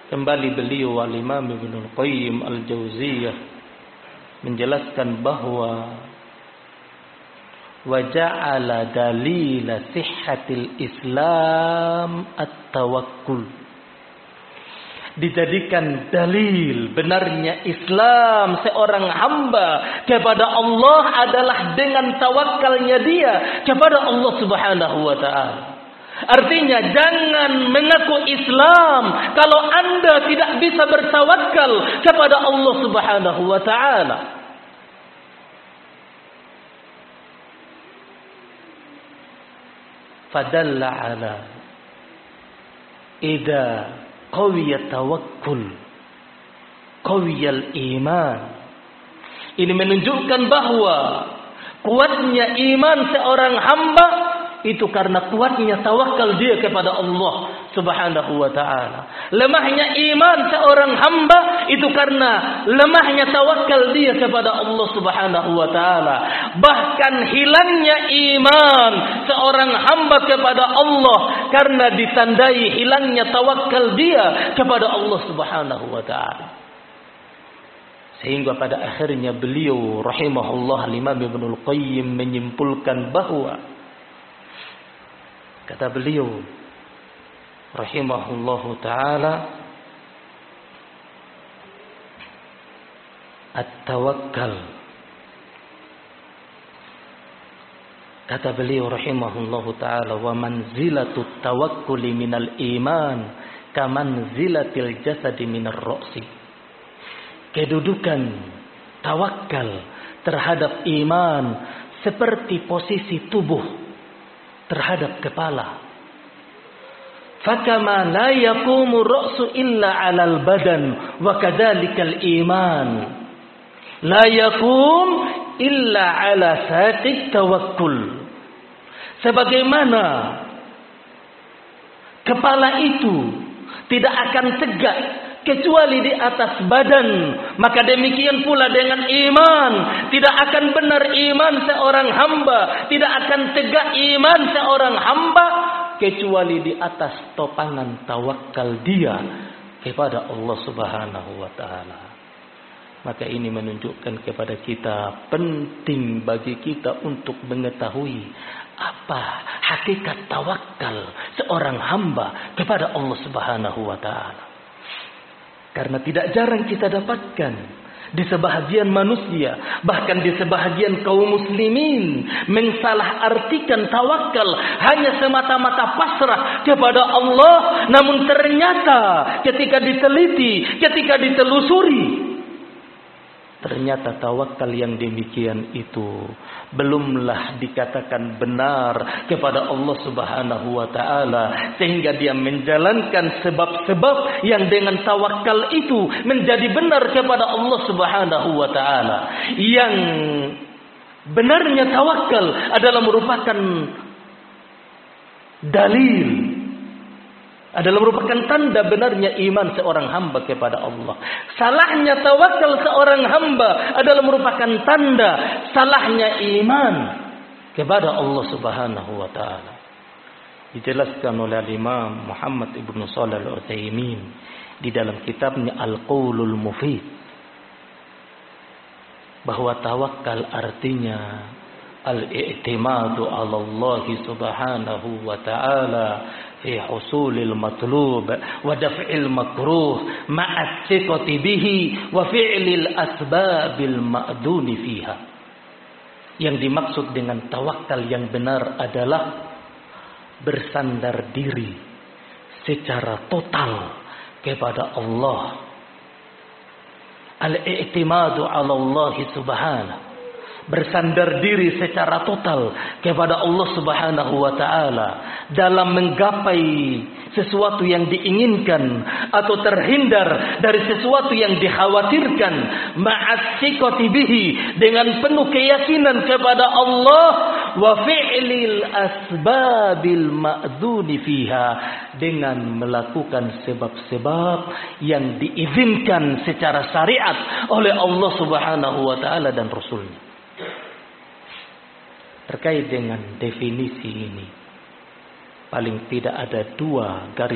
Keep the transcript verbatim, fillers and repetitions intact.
Kembali beliau Al-Imam Ibnul Qayyim Al-Jauziyah menjelaskan bahwa wa ja'ala dalila sihhatil Islam at-tawakkul. Dijadikan dalil benarnya Islam seorang hamba kepada Allah adalah dengan tawakalnya dia kepada Allah Subhanahu wa taala. Artinya jangan mengaku Islam kalau Anda tidak bisa bertawakal kepada Allah Subhanahu wa taala. Fadalla ala idza qawiya tawakkul qawiyal iman. Ini menunjukkan bahwa kuatnya iman seorang hamba itu karena kuatnya tawakal dia kepada Allah Subhanahu wa taala. Lemahnya iman seorang hamba itu karena lemahnya tawakal dia kepada Allah Subhanahu wa taala. Bahkan hilangnya iman seorang hamba kepada Allah karena ditandai hilangnya tawakal dia kepada Allah Subhanahu wa taala. Sehingga pada akhirnya beliau rahimahullah Imam Ibnul Qayyim menyimpulkan bahwa kata beliau rahimahullahu ta'ala, at-tawakkal. Kata beliau rahimahullahu ta'ala, wa manzilatut tawakkuli minal iman kamanzilatil jasadi minar ra'si. Kedudukan tawakal terhadap iman seperti posisi tubuh terhadap kepala. Fakama la yaqumu ra'su illa 'alal badan wa kadzalikal iman la yaqum illa 'ala saqit tawakkul. Sebagaimana kepala itu tidak akan tegak kecuali di atas badan, maka demikian pula dengan iman. Tidak akan benar iman seorang hamba, tidak akan tegak iman seorang hamba kecuali di atas topangan tawakal dia kepada Allah Subhanahu wa taala. Maka ini menunjukkan kepada kita penting bagi kita untuk mengetahui apa hakikat tawakal seorang hamba kepada Allah Subhanahu wa taala. Karena tidak jarang kita dapatkan di sebahagian manusia, bahkan di sebahagian kaum muslimin, mensalahartikan tawakal hanya semata-mata pasrah kepada Allah. Namun ternyata ketika diteliti, ketika ditelusuri, ternyata tawakal yang demikian itu belumlah dikatakan benar kepada Allah Subhanahu wa taala, sehingga dia menjalankan sebab-sebab yang dengan tawakal itu menjadi benar kepada Allah Subhanahu wa taala. Yang benarnya tawakal adalah merupakan dalil, adalah merupakan tanda benarnya iman seorang hamba kepada Allah. Salahnya tawakal seorang hamba adalah merupakan tanda salahnya iman kepada Allah Subhanahu wa taala. Dijelaskan oleh Imam Muhammad Ibn Shalih Al-Utsaimin di dalam kitabnya Al-Qaulul Mufid bahwa tawakal artinya al-i'timadu 'ala Allah Subhanahu wa taala fi husulil matlub wa daf'il makruh ma'a thiqati bihi wa fi'lil asbabil ma'duni fiha. Yang dimaksud dengan tawakal yang benar adalah bersandar diri secara total kepada Allah. Al-i'timadu 'ala Allah Subhanahu, bersandar diri secara total kepada Allah Subhanahu wa taala dalam menggapai sesuatu yang diinginkan atau terhindar dari sesuatu yang dikhawatirkan, ma'atsiqati bihi, dengan penuh keyakinan kepada Allah, wa fi'lil asbabil ma'dzuni fiha, dengan melakukan sebab-sebab yang diizinkan secara syariat oleh Allah Subhanahu wa taala dan Rasulnya. Terkait dengan definisi ini, paling tidak ada dua garis